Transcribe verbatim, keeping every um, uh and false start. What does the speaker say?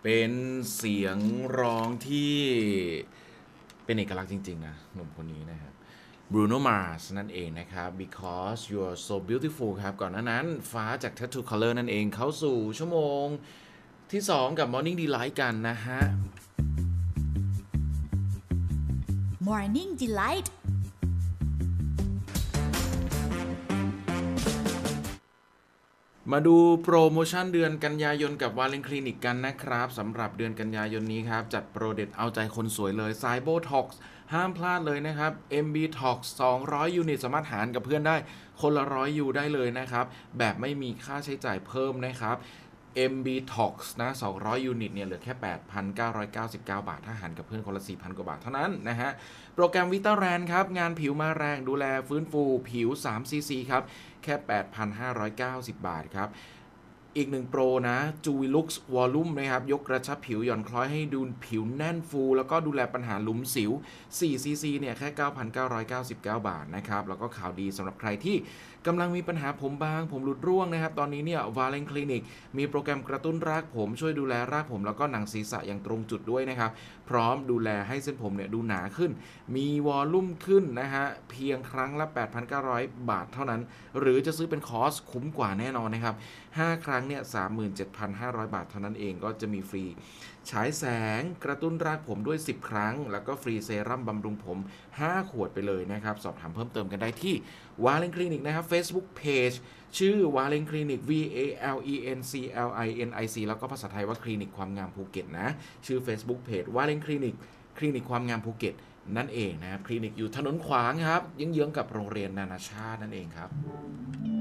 เป็นเสียงร้องที่เป็นเอกลักษณ์จริงๆนะหนุ่มคนนี้นะครับ Bruno Mars นั่นเองนะครับ Because You're So Beautiful ครับก่อนหน้านั้นฟ้าจาก Tattoo Color นั่นเองเข้าสู่ชั่วโมงที่ สอง กับ Morning Delight กันนะฮะ Morning Delight มาดูโปรโมชั่นเดือนกันยายนกับวาเลนคลินิกกันนะครับสำหรับเดือนกันยายนนี้ครับจัดโปรเด็ดเอาใจคนสวยเลยไซโบท็อกซ์ห้ามพลาดเลยนะครับ เอ็ม บี Tox สองร้อยยูนิตสามารถหารกับเพื่อนได้คนละร้อยยูได้เลยนะครับแบบไม่มีค่าใช้จ่ายเพิ่มนะครับ เอ็ม บี Tox นะสองร้อยยูนิตเนี่ยเหลือแค่ แปดพันเก้าร้อยเก้าสิบเก้า บาทถ้าหารกับเพื่อนคนละ สี่พัน กว่าบาทเท่านั้นนะฮะโปรแกรมวิตาแรนครับงานผิวมาแรงดูแลฟื้นฟูผิว สาม ซี ซี ครับแค่ แปดพันห้าร้อยเก้าสิบ บาทครับอีกหนึ่งโปรนะจูวิลุกซ์วอลลุ่มนะครับยกกระชับผิวหย่อนคล้อยให้ดูผิวแน่นฟูแล้วก็ดูแลปัญหาหลุมสิว สี่ ซี ซี เนี่ยแค่ เก้าพันเก้าร้อยเก้าสิบเก้า บาทนะครับแล้วก็ข่าวดีสำหรับใครที่กำลังมีปัญหาผมบางผมหลุดร่วงนะครับตอนนี้เนี่ยวาเลนคลินิกมีโปรแกรมกระตุ้นรากผมช่วยดูแลรากผมแล้วก็หนังศีรษะอย่างตรงจุดด้วยนะครับพร้อมดูแลให้เส้นผมเนี่ยดูหนาขึ้นมีวอลลุ่มขึ้นนะฮะเพียงครั้งละ แปดพันเก้าร้อย บาทเท่านั้นหรือจะซื้อเป็นคอร์สคุ้มกว่าแน่นอนนะครับห้าครั้งเนี่ย สามหมื่นเจ็ดพันห้าร้อย บาทเท่านั้นเองก็จะมีฟรีฉายแสงกระตุ้นรากผมด้วยสิบครั้งแล้วก็ฟรีเซรั่มบำรุงผมห้าขวดไปเลยนะครับสอบถามเพิ่มเติมกันได้ที่วาเลนคลินิกนะครับ Facebook Page ชื่อวาเลนคลินิก V A L E N C L I N I C แล้วก็ภาษาไทยว่าคลินิกความงามภูเก็ตนะชื่อ Facebook Page วาเลนคลินิกคลินิกความงามภูเก็ตนั่นเองนะครับคลินิกอยู่ถนนขวางครับเยื้องๆกับโรงเรียนนานาชาตินั่นเองครับ